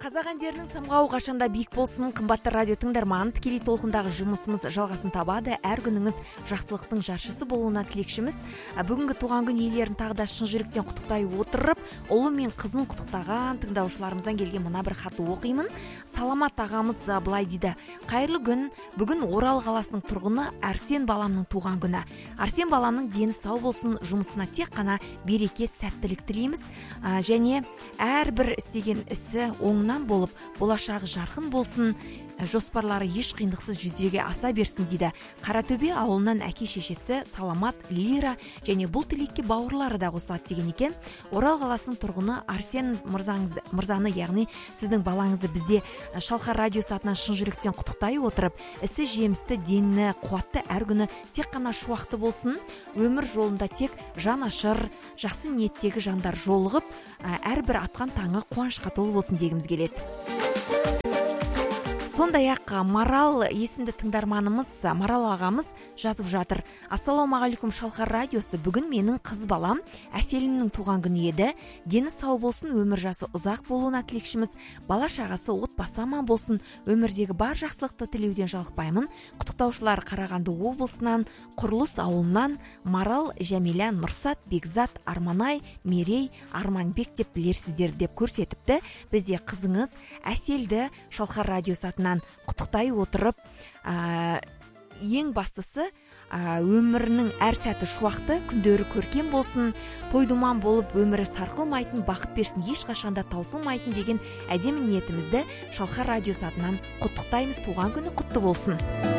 Қазақ әндерінің самғауы қашанда биік болсын. Қымбатты радио тыңдарман, тікелей толқындағы жұмысымыз жалғасын табады. Әр күніңіз жақсылықтың жаршысы болуына тілекшіміз. Бүгінгі туған күн иелерін тағы да шын жүректен құттықтай отырып, ұлы мен қызын құттықтаған тыңдаушыларымыздан келген мына бір хатты оқимын. Саламат ағамыз былай дейді: қайырлы күн, бүгін Орал қаласының тұрғыны Арсен баламның туған күні. Арсен баламның дені сау болсын, жұмысына тек қана береке, сәттілік тілейміз. Және әрбір істеген ісі оңнан болып, болашағы жарқын болсын, жоспарлары еш қиындықсыз жүзеге аса берсін дейді. Қаратөбе ауылынан әке-шешесі Саламат, Лира және бұл тілекке бауырлары да қосылады деген екен. Орал қаласының тұрғыны Арсен мырзаны, яғни сіздің балаңызды бізде Шалқар радиосы атынан шын жүректен құттықтай отырып, ісі жемісті, дені қуатты, әр күні тек қана шуақты болсын. Өмір жолында тек жан ашыр, жақсы ниеттегі жандар жолығып, әрбір атқан таңы қуанышқа толы болсын дегіміз келеді. Сондай-ақ Марал есімді тыңдарманымыз, Марал ағамыз жазып жатыр: ассалаумағалейкум Шалқар радиосы, бүгін менің қыз балам Әселімнің туған күні еді. Дені сау болсын, өмір жасы ұзақ болуына тілекшіміз. Бала шағасы отбасы аман болсын, өмірдегі бар жақсылықты тілеуден жалықпаймын. Құттықтаушылар Қарағанды облысынан, Құрылыс ауылынан Марал, Жәмила, Нұрсат, Бекзат, Арманай, Мерей, Арманбек деп білерсіздер деп көрсетіпті. Бізде қызыңыз Әселді Шалқар радиосы атынан құттықтай отырып, ең бастысы өмірінің әр сәті шуақты, күндері көркем болсын, тойдуман болып өмірі сарқылмайтын, бақыт берсін, ешқашанда таусылмайтын деген әдемі ниетімізді Шалқар радиосы атынан құттықтаймыз. Туған күні құтты болсын.